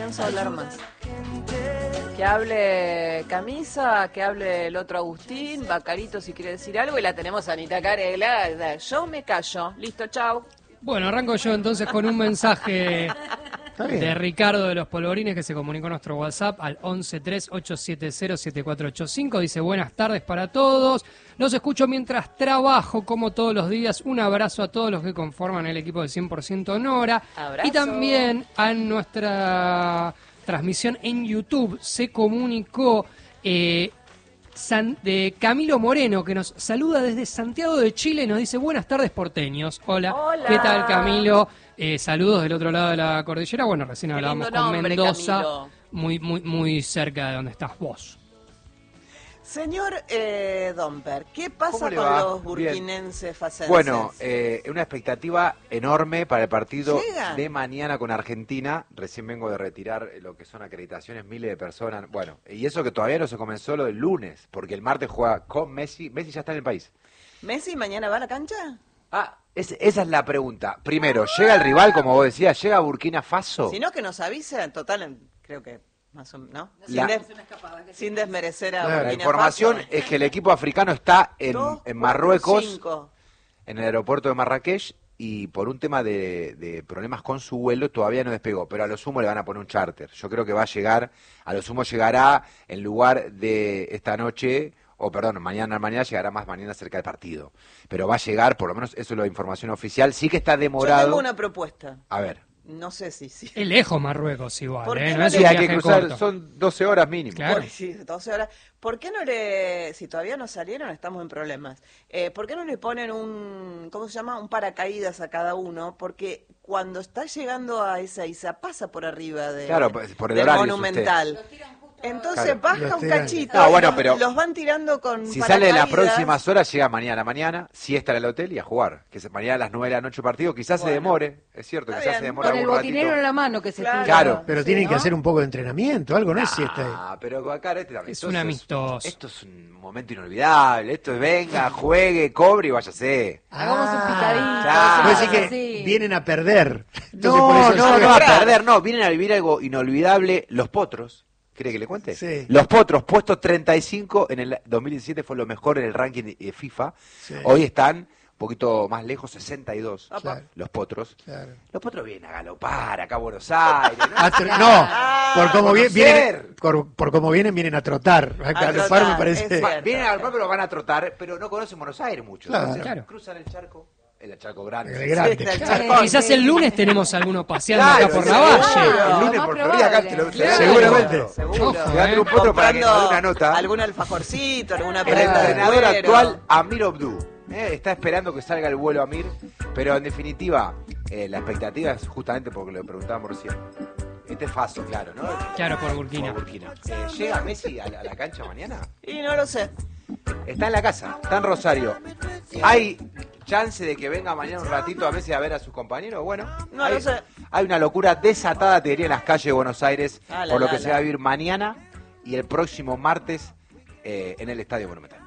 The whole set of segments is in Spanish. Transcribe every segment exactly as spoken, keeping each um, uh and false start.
pienso hablar más. Que hable Camisa, que hable el otro Agustín, Bacarito si quiere decir algo, y la tenemos a Anita Carela. Yo me callo. Listo, chau. Bueno, arranco yo entonces con un mensaje de Ricardo de los Polvorines, que se comunicó a nuestro WhatsApp al once tres ocho siete cero siete cuatro ocho cinco. Dice: buenas tardes para todos, los escucho mientras trabajo como todos los días. Un abrazo a todos los que conforman el equipo de cien por ciento Nora. Abrazo. Y también a nuestra transmisión en YouTube se comunicó eh, San, de Camilo Moreno, que nos saluda desde Santiago de Chile y nos dice: buenas tardes, porteños. Hola, Hola. ¿Qué tal, Camilo? Eh, saludos del otro lado de la cordillera. Bueno, recién Qué hablábamos lindo con nombre, Mendoza, Camilo. muy, muy, muy cerca de donde estás vos. Señor eh, Domper, ¿qué pasa ¿Cómo le con va? los burkinenses facenses? Bueno, eh, una expectativa enorme para el partido ¿Llegan? de mañana con Argentina. Recién vengo de retirar lo que son acreditaciones, miles de personas. Bueno, y eso que todavía no se comenzó lo del lunes, porque el martes juega con Messi. Messi ya está en el país. ¿Messi mañana va a la cancha? Ah, es, esa es la pregunta. Primero, ¿llega el rival, como vos decías? ¿Llega Burkina Faso? Si no, que nos avisa, en total, creo que más o menos, ¿no? La- Sin, des- sin desmerecer a La Burkina información Faso. es que el equipo africano está en, Dos, en cuatro, Marruecos, cinco. en el aeropuerto de Marrakech, y por un tema de, de problemas con su vuelo todavía no despegó, pero a lo sumo le van a poner un charter. Yo creo que va a llegar, a lo sumo llegará en lugar de esta noche, o perdón, mañana mañana llegará más mañana cerca del partido. Pero va a llegar, por lo menos eso es la información oficial, sí que está Yo demorado. tengo una propuesta. A ver. No sé si... si. Es lejos Marruecos igual, ¿Por ¿eh? qué No no es le- un Sí, hay que viaje cruzar, corto. son doce horas mínimo. Claro. Por- sí, doce horas. ¿Por qué no le, si todavía no salieron, estamos en problemas? Eh, ¿Por qué no le ponen un, ¿cómo se llama? Un paracaídas a cada uno? Porque cuando está llegando a Ezeiza pasa por arriba de, Claro, pues, por el del horario, es Monumental. Entonces Claro. baja Los un tiran. cachito, No, bueno, los- pero los van tirando con Si sale en las paracaídas. próximas horas, llega mañana, mañana, siesta en el hotel y a jugar. Que se, mañana a las nueve de la noche partido, quizás se Bueno. demore, es cierto, Está quizás se bien. demora Con el un botinero ratito. en la mano que se Claro. tira. Claro. Pero Sí, tienen ¿no? que hacer un poco de entrenamiento, algo, no es siesta ahí. Ah, pero acá este también. Es un amistoso. Esto es un momento inolvidable. Esto es venga, juegue, cobre y váyase. Hagamos un Ah, picadito. claro. Puede hacemos decir que así. vienen a perder. Entonces, No, por eso no, no llegan. va a perder, no. Vienen a vivir algo inolvidable. Los Potros. ¿Quiere que le cuente? Sí. Los Potros, puesto treinta y cinco en el dos mil diecisiete, fue lo mejor en el ranking de FIFA. Sí. Hoy están un poquito más lejos, sesenta y dos. Claro. Los Potros. Claro. Los Potros vienen a galopar acá a Buenos Aires, ¿no? A tr- no, por como vi- conocer. vienen, por, por como vienen, vienen a trotar. A A galopar trotar, me es parece. cierto. Vienen a galopar, pero van a trotar, pero no conocen Buenos Aires mucho. Claro. Entonces, Claro. cruzan el charco, el charco grande. El grande. Sí, está el Eh, charcón. Quizás el lunes tenemos algunos paseando Claro, acá por sí, la seguro. valle. El lunes Lo por más Florida, acá te lo probable. te lo- Seguramente. Seguro. Ojo, Te dan eh. un potro para que nos dé Comprando una nota. algún alfajorcito, alguna El prenda de entrenador cuero. actual, Amir Obdu, eh, está esperando que salga el vuelo Amir, pero en definitiva, eh, la expectativa es justamente porque lo preguntábamos recién. Este es Faso, claro, ¿no? Claro, por Burkina. Por Burkina. Eh, ¿Llega Messi a la, a la cancha mañana? Y no lo sé. Está en la casa, está en Rosario. ¿Hay chance de que venga mañana un ratito a Messi a ver a sus compañeros? Bueno, No hay, lo sé. hay una locura desatada, te diría, en las calles de Buenos Aires, Ah, la, por lo la, que la. se va a vivir mañana y el próximo martes eh, en el Estadio Monumental.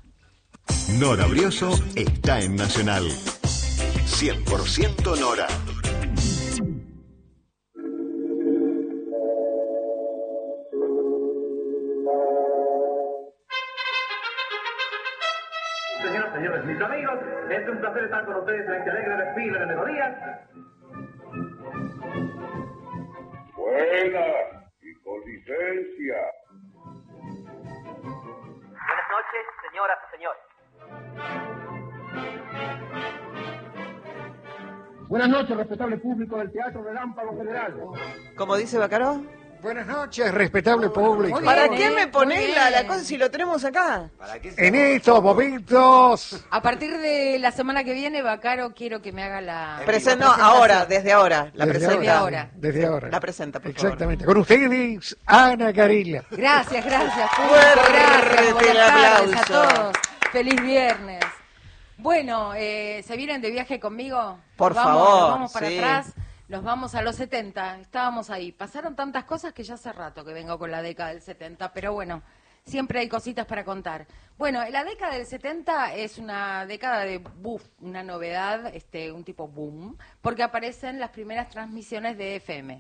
Nora Brioso está en Nacional. cien por ciento Nora. Señoras, señores, mis amigos, es un placer estar con ustedes en este alegre desfile de melodías. Buenas y con licencia. Buenas noches, señoras y señores. Buenas noches, respetable público del Teatro Relámpago Federal. Como dice Bacaró. Buenas noches, respetable público. Muy ¿Para bien, qué eh, me muy ponés bien. la, la cosa si lo tenemos acá? ¿Para qué se En llama? estos momentos. A partir de la semana que viene, Bacaro, quiero que me haga la... Presen- no, ahora, desde ahora. La Desde presenta. ahora. Desde ahora. La presenta, por Exactamente. Con ustedes, Ana Carila. Gracias, gracias. público, Fuerte gracias. el Buenas tardes a aplauso. todos. Feliz viernes. Bueno, eh, ¿se vienen de viaje conmigo? Por Nos vamos, favor, Nos vamos para sí. atrás. Nos vamos a los setenta. Estábamos ahí. Pasaron tantas cosas que ya hace rato que vengo con la década del setenta. Pero bueno, siempre hay cositas para contar. Bueno, la década del setenta es una década de buff, una novedad, este, un tipo boom, porque aparecen las primeras transmisiones de F M.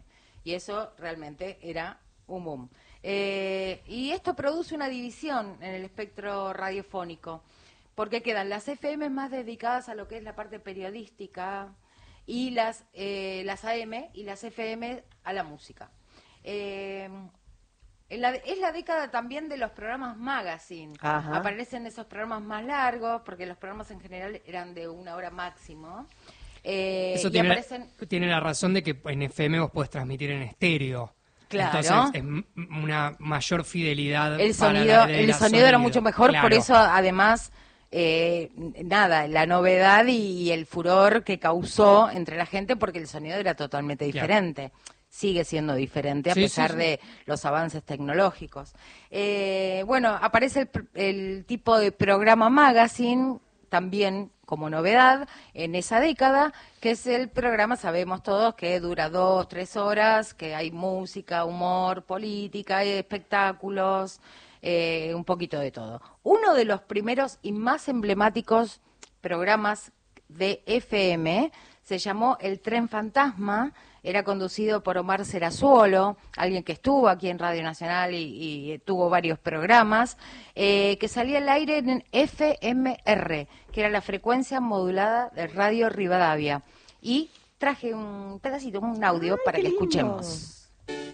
Y eso realmente era un boom. Eh, y esto produce una división en el espectro radiofónico, porque quedan las F M más dedicadas a lo que es la parte periodística y las, eh, las A M y las F M a la música. Eh, en la, es la década también de los programas magazine. Ajá. Aparecen esos programas más largos, porque los programas en general eran de una hora máximo. Eh, Eso y tiene, aparecen... tiene la razón de que en F M vos podés transmitir en estéreo. Claro. Entonces es m- una mayor fidelidad. El para sonido, la- de el la sonido era mucho mejor, Claro. por eso además, eh, nada, la novedad y el furor que causó entre la gente, porque el sonido era totalmente Claro. diferente. Sigue siendo diferente a Sí, pesar sí, sí. de los avances tecnológicos. Eh, bueno, aparece el, pr- el tipo de programa magazine, también como novedad en esa década, que es el programa, sabemos todos, que dura dos, tres horas, que hay música, humor, política, hay espectáculos, eh, un poquito de todo. Uno de los primeros y más emblemáticos programas de F M se llamó El Tren Fantasma, era conducido por Omar Serazuolo, alguien que estuvo aquí en Radio Nacional y, y tuvo varios programas, eh, que salía al aire en F M R, que era la frecuencia modulada de Radio Rivadavia. Y traje un pedacito, un audio para que escuchemos.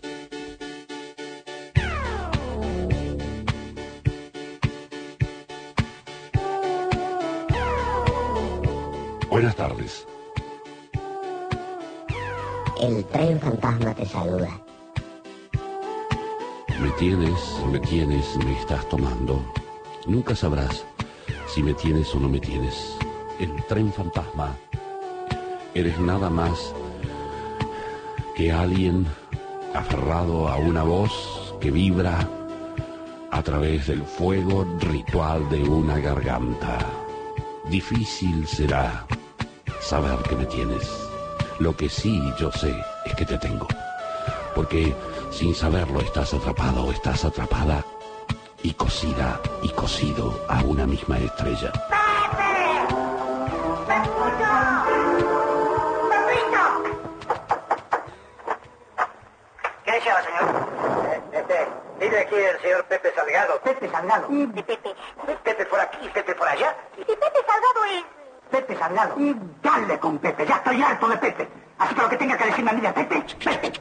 Buenas tardes. El tren fantasma te saluda. Me tienes, me tienes, me estás tomando. Nunca sabrás si me tienes o no me tienes. El tren fantasma. Eres nada más que alguien aferrado a una voz que vibra a través del fuego ritual de una garganta. Difícil será saber que me tienes. Lo que sí yo sé es que te tengo. Porque sin saberlo estás atrapado o estás atrapada y cosida y cosido a una misma estrella. ¿Qué deseaba, señor? Eh, este, vive aquí el señor Pepe Salgado. Pepe Salgado. ¿De Pepe? Pepe por aquí, Pepe por allá. ¿Y si Pepe Salgado es? Pepe Salgado. Dale con Pepe, ya estoy harto de Pepe. Así que lo que tenga que decirme a mí de Pepe, Pepe.